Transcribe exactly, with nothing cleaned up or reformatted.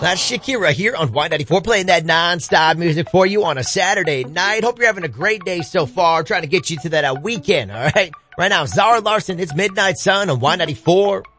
That's Shakira here on Y ninety-four, playing that non-stop music for you on a Saturday night. Hope you're having a great day so far, trying to get you to that uh, weekend, all right? Right now, Zara Larson, it's Midnight Sun on Y ninety-four.